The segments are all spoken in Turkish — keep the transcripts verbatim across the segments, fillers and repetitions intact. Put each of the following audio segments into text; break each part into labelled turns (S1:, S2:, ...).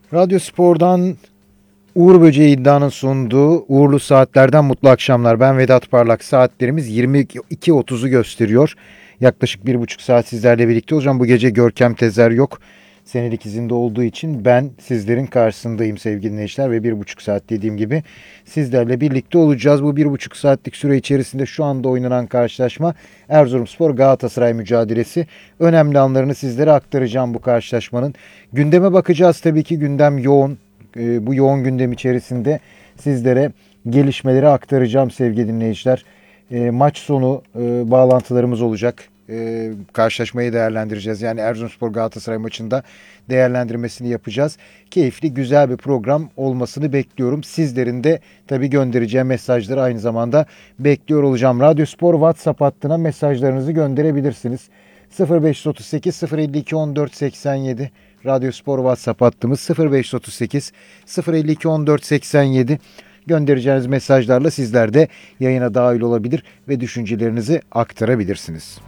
S1: Radyo Spor'dan Uğur Böceği iddianın sunduğu Uğurlu Saatlerden mutlu akşamlar. Ben Vedat Parlak. Saatlerimiz yirmi iki otuzu gösteriyor. Yaklaşık bir buçuk saat sizlerle birlikte olacağım. Bu gece Görkem Tezer yok. Senelik izinde olduğu için ben sizlerin karşısındayım sevgili dinleyiciler. Ve bir buçuk saat dediğim gibi sizlerle birlikte olacağız. Bu bir buçuk saatlik süre içerisinde şu anda oynanan karşılaşma Erzurumspor Galatasaray mücadelesi. Önemli anlarını sizlere aktaracağım bu karşılaşmanın. Gündeme bakacağız tabii ki, gündem yoğun. Bu yoğun gündem içerisinde sizlere gelişmeleri aktaracağım sevgili dinleyiciler. E, maç sonu e, bağlantılarımız olacak. E, karşılaşmayı değerlendireceğiz. Yani Erzurumspor Galatasaray maçında değerlendirmesini yapacağız. Keyifli, güzel bir program olmasını bekliyorum. Sizlerin de tabii göndereceğim mesajları aynı zamanda bekliyor olacağım. Radyo Spor WhatsApp hattına mesajlarınızı gönderebilirsiniz. sıfır beş otuz sekiz sıfır elli iki on dört seksen yedi Radyo Spor WhatsApp hattımız sıfır beş otuz sekiz sıfır elli iki on dört seksen yedi. Göndereceğiniz mesajlarla sizler de yayına dahil olabilir ve düşüncelerinizi aktarabilirsiniz.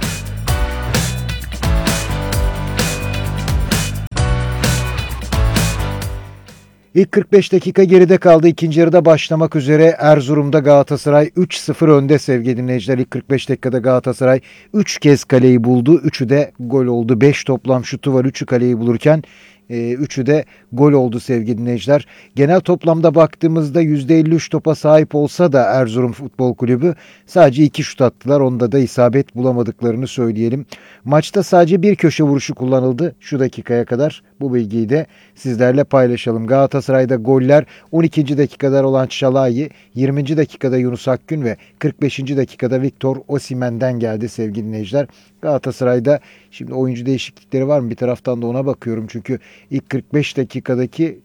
S1: İlk kırk beş dakika geride kaldı. İkinci yarıda başlamak üzere. Erzurum'da Galatasaray üç sıfır önde sevgili dinleyiciler. İlk kırk beş dakikada Galatasaray üç kez kaleyi buldu. üçü de gol oldu. beş toplam şutu var. üçü kaleyi bulurken üçü de gol oldu sevgili dinleyiciler. Genel toplamda baktığımızda yüzde elli üç topa sahip olsa da Erzurum Futbol Kulübü sadece iki şut attılar. Onda da isabet bulamadıklarını söyleyelim. Maçta sadece bir köşe vuruşu kullanıldı şu dakikaya kadar. Bu bilgiyi de sizlerle paylaşalım. Galatasaray'da goller on ikinci dakikada olan Şalai, yirminci dakikada Yunus Akgün ve kırk beşinci dakikada Victor Osimhen'den geldi sevgili dinleyiciler. Galatasaray'da şimdi oyuncu değişiklikleri var mı? Bir taraftan da ona bakıyorum. Çünkü ilk kırk beş dakikadaki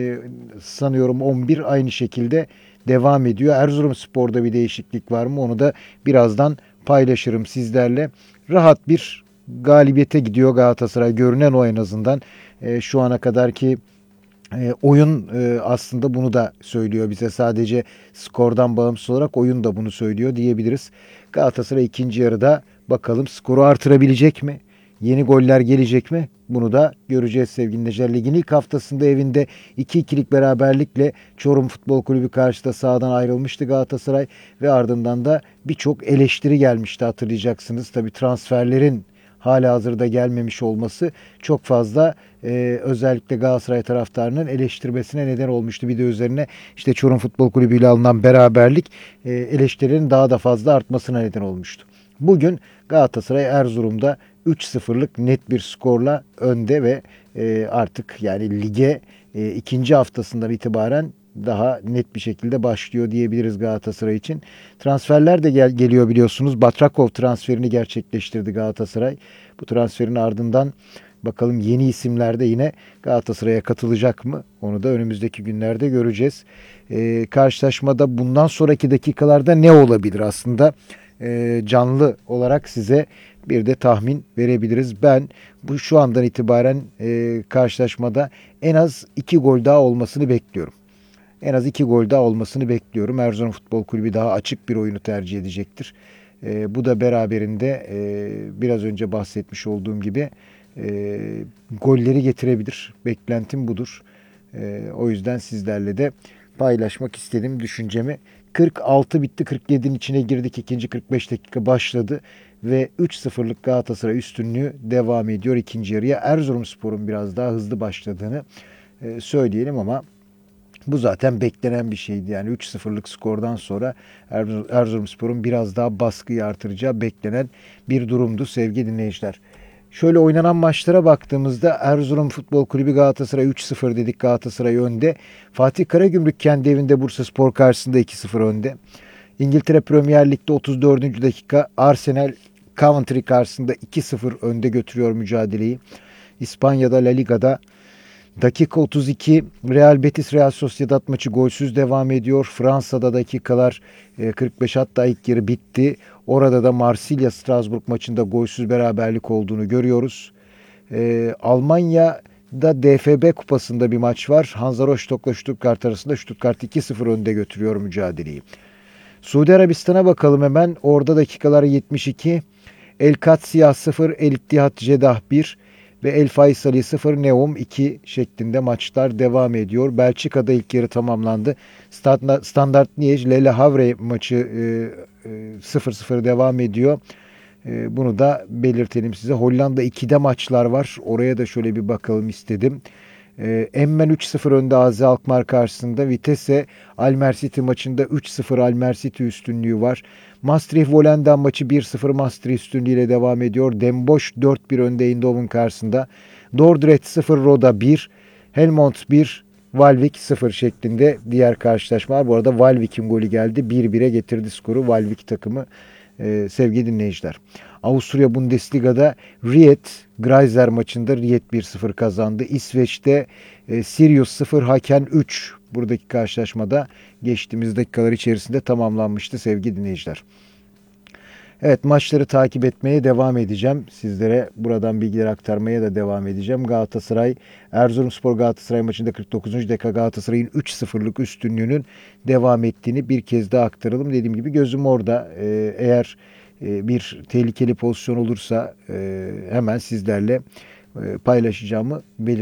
S1: sanıyorum on bir aynı şekilde devam ediyor. Erzurumspor'da bir değişiklik var mı? Onu da birazdan paylaşırım sizlerle. Rahat bir galibiyete gidiyor Galatasaray. Görünen o en azından. E, şu ana kadarki e, oyun e, aslında bunu da söylüyor bize. Sadece skordan bağımsız olarak oyun da bunu söylüyor diyebiliriz. Galatasaray ikinci yarıda bakalım skoru artırabilecek mi? Yeni goller gelecek mi? Bunu da göreceğiz sevgili dinleyiciler. Ligin ilk haftasında evinde iki ikilik beraberlikle Çorum Futbol Kulübü karşısında sahadan ayrılmıştı Galatasaray ve ardından da birçok eleştiri gelmişti hatırlayacaksınız. Tabii transferlerin hala hazırda gelmemiş olması çok fazla e, özellikle Galatasaray taraftarının eleştirmesine neden olmuştu. Bir de üzerine işte Çorum Futbol Kulübü ile alınan beraberlik e, eleştirilerin daha da fazla artmasına neden olmuştu. Bugün Galatasaray Erzurum'da üç sıfırlık net bir skorla önde ve e, artık yani lige e, ikinci haftasından itibaren daha net bir şekilde başlıyor diyebiliriz Galatasaray için. Transferler de gel geliyor biliyorsunuz. Batrakov transferini gerçekleştirdi Galatasaray. Bu transferin ardından bakalım yeni isimler de yine Galatasaray'a katılacak mı? Onu da önümüzdeki günlerde göreceğiz. E, karşılaşmada bundan sonraki dakikalarda ne olabilir aslında? E, canlı olarak size bir de tahmin verebiliriz. Ben bu şu andan itibaren e, karşılaşmada en az iki gol daha olmasını bekliyorum. En az iki gol daha olmasını bekliyorum. Erzurum Futbol Kulübü daha açık bir oyunu tercih edecektir. E, bu da beraberinde e, biraz önce bahsetmiş olduğum gibi e, golleri getirebilir. Beklentim budur. E, o yüzden sizlerle de paylaşmak istedim düşüncemi. kırk altı bitti, kırk yedinin içine girdik. İkinci kırk beş dakika başladı ve üç sıfırlık Galatasaray üstünlüğü devam ediyor ikinci yarıya. Erzurumspor'un biraz daha hızlı başladığını e, söyleyelim ama bu zaten beklenen bir şeydi. Yani üç sıfırlık skordan sonra Erzurumspor'un biraz daha baskıyı artıracağı beklenen bir durumdu sevgili dinleyiciler. Şöyle oynanan maçlara baktığımızda Erzurum Futbol Kulübü Galatasaray üç sıfır dedik, Galatasaray önde. Fatih Karagümrük kendi evinde Bursaspor karşısında iki sıfır önde. İngiltere Premier Lig'de otuz dördüncü dakika Arsenal Coventry karşısında iki sıfır önde götürüyor mücadeleyi. İspanya'da La Liga'da dakika otuz iki Real Betis Real Sociedad maçı golsüz devam ediyor. Fransa'da dakikalar kırk beş, hatta ilk yarı bitti. Orada da Marsilya Strasbourg maçında golsüz beraberlik olduğunu görüyoruz. Ee, Almanya'da D F B Kupası'nda bir maç var. Hansa Rostock'la Stuttgart arasında Stuttgart iki sıfır önde götürüyor mücadeleyi. Suudi Arabistan'a bakalım hemen. Orada dakikalar yetmiş iki. El Katsiyah sıfır, El İttihat Jeddah bir. ve El Faisali sıfır, Neom iki şeklinde maçlar devam ediyor. Belçika'da ilk yarı tamamlandı. Standart, Standard Liège Le Havre maçı e, e, sıfır sıfır devam ediyor. E, bunu da belirtelim size. Hollanda ikide maçlar var. Oraya da şöyle bir bakalım istedim. E, Emmen üç sıfır önde A Z Alkmaar karşısında. Vitesse Almer City maçında üç sıfır Almer City üstünlüğü var. Maastricht Volendam maçı bir sıfır Maastricht üstünlüğüyle devam ediyor. Den Bosch dört bir önde Eindhoven karşısında. Dordrecht sıfır Roda bir, Helmond bir, Valvik sıfır şeklinde diğer karşılaşmalar. Bu arada Valvik'in golü geldi. bir bire getirdi skoru Valvik takımı. Ee, sevgili dinleyiciler. Avusturya Bundesliga'da Ried Greizer maçında Ried bir sıfır kazandı. İsveç'te e, Sirius sıfır Haken üç. Buradaki karşılaşmada geçtiğimiz dakikalar içerisinde tamamlanmıştı sevgili dinleyiciler. Evet, maçları takip etmeye devam edeceğim. Sizlere buradan bilgiler aktarmaya da devam edeceğim. Galatasaray, Erzurumspor Galatasaray maçında kırk dokuzuncu dakika Galatasaray'ın üç sıfırlık üstünlüğünün devam ettiğini bir kez daha aktaralım. Dediğim gibi gözüm orada. Ee, eğer e, bir tehlikeli pozisyon olursa e, hemen sizlerle e, paylaşacağımı belirtiyorum.